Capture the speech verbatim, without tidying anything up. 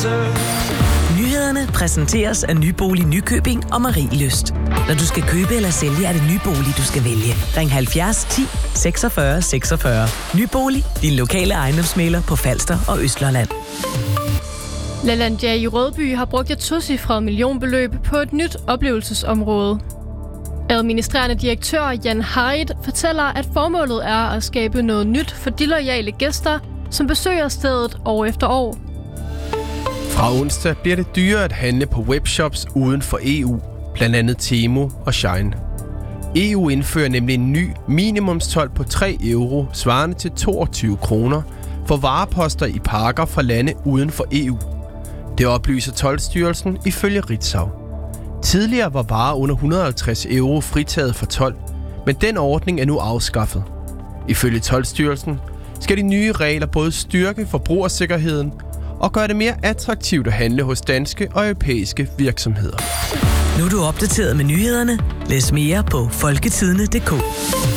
Nyhederne præsenteres af Nybolig Nykøbing og Marie Lyst. Når du skal købe eller sælge, er det Nybolig, du skal vælge. Ring halvfjerds ti seksogfyrre seksogfyrre. Nybolig, din lokale ejendomsmægler på Falster og Østlandet. LaLandia i Rødby har brugt et tocifret millionbeløb på et nyt oplevelsesområde. Administrerende direktør Jan Harit fortæller, at formålet er at skabe noget nyt for de loyale gæster, som besøger stedet år efter år. Fra onsdag bliver det dyrere at handle på webshops uden for E U, blandt andet Temu og Shein. E U indfører nemlig en ny minimumstold på tre euro, svarende til toogtyve kroner, for vareposter i pakker fra lande uden for E U. Det oplyser Toldstyrelsen ifølge Ritzau. Tidligere var varer under et hundrede og halvtreds euro fritaget for told, men den ordning er nu afskaffet. Ifølge Toldstyrelsen skal de nye regler både styrke forbrugersikkerheden og gøre det mere attraktivt at handle hos danske og europæiske virksomheder. Nu er du opdateret med nyhederne. Læs mere på folketidene punktum d k.